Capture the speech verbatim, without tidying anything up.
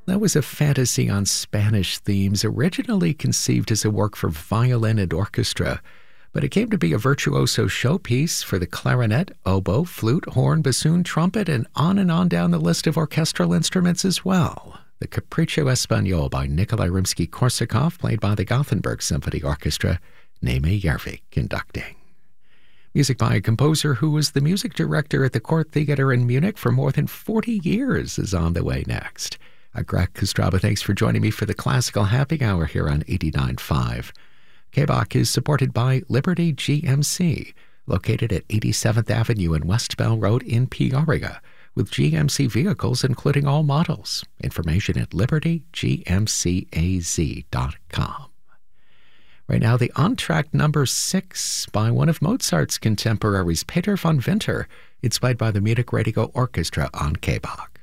That was a fantasy on Spanish themes, originally conceived as a work for violin and orchestra, but it came to be a virtuoso showpiece for the clarinet, oboe, flute, horn, bassoon, trumpet, and on and on down the list of orchestral instruments as well. The Capriccio Español by Nikolai Rimsky-Korsakov, played by the Gothenburg Symphony Orchestra, Neeme Järvik conducting. Music by a composer who was the music director at the Court Theater in Munich for more than forty years is on the way next. Uh, Greg Kostraba, thanks for joining me for the Classical Happy Hour here on eighty-nine point five. K B O C is supported by Liberty G M C, located at eighty-seventh Avenue and West Bell Road in Peoria, with G M C vehicles including all models. Information at liberty g m c a z dot com. Right now, the entr'acte number six by one of Mozart's contemporaries, Peter von Winter. It's played by the Munich Radio Orchestra on K B O C.